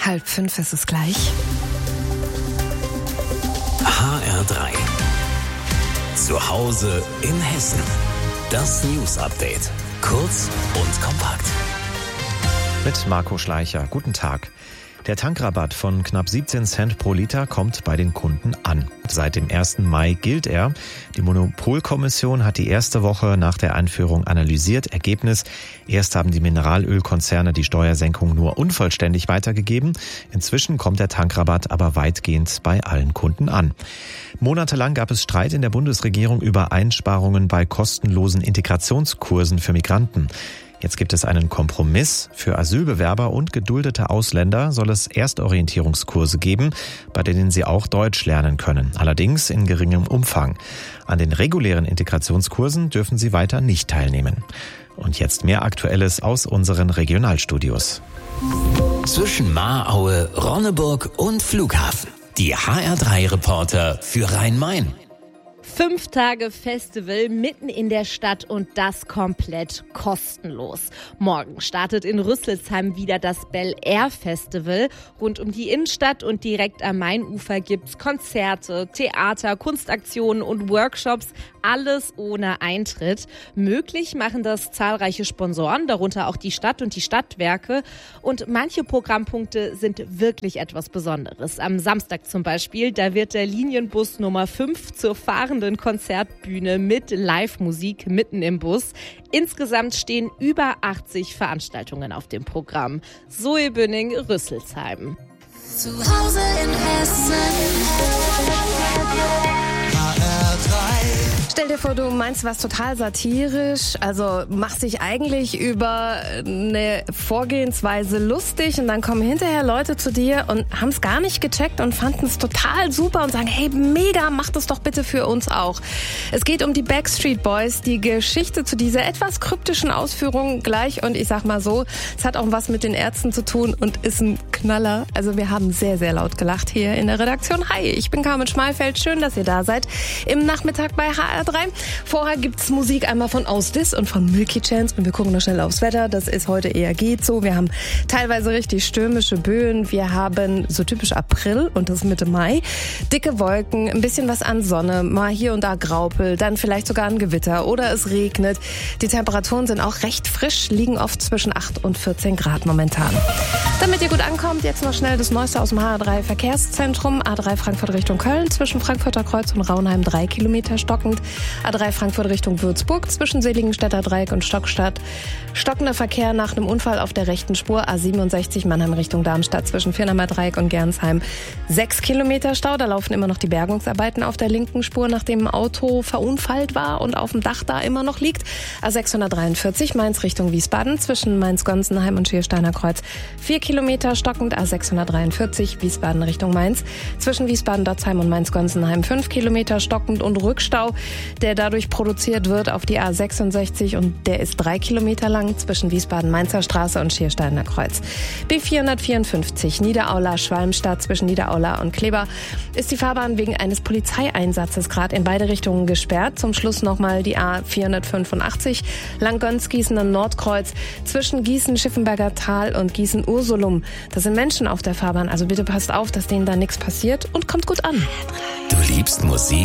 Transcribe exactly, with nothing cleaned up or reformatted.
Halb fünf ist es gleich. H R drei. Zu Hause in Hessen. Das News Update. Kurz und kompakt. Mit Marco Schleicher. Guten Tag. Der Tankrabatt von knapp siebzehn Cent pro Liter kommt bei den Kunden an. Seit dem ersten Mai gilt er. Die Monopolkommission hat die erste Woche nach der Einführung analysiert. Ergebnis: Erst haben die Mineralölkonzerne die Steuersenkung nur unvollständig weitergegeben. Inzwischen kommt der Tankrabatt aber weitgehend bei allen Kunden an. Monatelang gab es Streit in der Bundesregierung über Einsparungen bei kostenlosen Integrationskursen für Migranten. Jetzt gibt es einen Kompromiss. Für Asylbewerber und geduldete Ausländer soll es Erstorientierungskurse geben, bei denen sie auch Deutsch lernen können. Allerdings in geringem Umfang. An den regulären Integrationskursen dürfen sie weiter nicht teilnehmen. Und jetzt mehr Aktuelles aus unseren Regionalstudios. Zwischen Mahraue, Ronneburg und Flughafen. Die H R drei Reporter für Rhein-Main. Fünf Tage Festival mitten in der Stadt und das komplett kostenlos. Morgen startet in Rüsselsheim wieder das Bel Air Festival. Rund um die Innenstadt und direkt am Mainufer gibt's Konzerte, Theater, Kunstaktionen und Workshops. Alles ohne Eintritt. Möglich machen das zahlreiche Sponsoren, darunter auch die Stadt und die Stadtwerke. Und manche Programmpunkte sind wirklich etwas Besonderes. Am Samstag zum Beispiel, da wird der Linienbus Nummer fünf zur fahrenden Konzertbühne mit Live-Musik mitten im Bus. Insgesamt stehen über achtzig Veranstaltungen auf dem Programm. Zoe Bünning, Rüsselsheim. Zu Hause in Hessen. Stell dir vor, du meinst was total satirisch, also machst dich eigentlich über eine Vorgehensweise lustig und dann kommen hinterher Leute zu dir und haben es gar nicht gecheckt und fanden es total super und sagen, hey, mega, mach das doch bitte für uns auch. Es geht um die Backstreet Boys, die Geschichte zu dieser etwas kryptischen Ausführung gleich und ich sag mal so, es hat auch was mit den Ärzten zu tun und ist ein Knaller. Also wir haben sehr, sehr laut gelacht hier in der Redaktion. Hi, ich bin Carmen Schmalfeld, schön, dass ihr da seid im Nachmittag bei H R drei. Vorher gibt's Musik einmal von Ausdis und von Milky Chance und wir gucken noch schnell aufs Wetter. Das ist heute eher geht so. Wir haben teilweise richtig stürmische Böen. Wir haben so typisch April und das ist Mitte Mai. Dicke Wolken, ein bisschen was an Sonne, mal hier und da Graupel, dann vielleicht sogar ein Gewitter oder es regnet. Die Temperaturen sind auch recht frisch, liegen oft zwischen acht und vierzehn Grad momentan. Damit ihr gut ankommt, jetzt noch schnell das Neueste aus dem H R drei Verkehrszentrum. A drei Frankfurt Richtung Köln, zwischen Frankfurter Kreuz und Raunheim drei Kilometer stockend. A drei Frankfurt Richtung Würzburg, zwischen Seligenstädter Dreieck und Stockstadt. Stockender Verkehr nach einem Unfall auf der rechten Spur. A siebenundsechzig Mannheim Richtung Darmstadt, zwischen Firnheimer Dreieck und Gernsheim. Sechs Kilometer Stau, da laufen immer noch die Bergungsarbeiten auf der linken Spur, nachdem ein Auto verunfallt war und auf dem Dach da immer noch liegt. A sechshundertdreiundvierzig Mainz Richtung Wiesbaden, zwischen Mainz-Gonsenheim und Schiersteiner Kreuz. Vier Kilometer stockend. A sechshundertdreiundvierzig Wiesbaden Richtung Mainz, zwischen Wiesbaden-Dotzheim und Mainz-Gonsenheim. Fünf Kilometer stockend und Rückstau, der dadurch produziert wird auf die A sechsundsechzig und der ist drei Kilometer lang zwischen Wiesbaden-Mainzer Straße und Schiersteiner Kreuz. B vierhundertvierundfünfzig Niederaula-Schwalmstadt, zwischen Niederaula und Kleber ist die Fahrbahn wegen eines Polizeieinsatzes gerade in beide Richtungen gesperrt. Zum Schluss nochmal die A vierhundertfünfundachtzig Langgöns-Gießen und Nordkreuz, zwischen Gießen-Schiffenberger Tal und Gießen-Ursulum. Da sind Menschen auf der Fahrbahn, also bitte passt auf, dass denen da nichts passiert und kommt gut an. Du liebst Musik?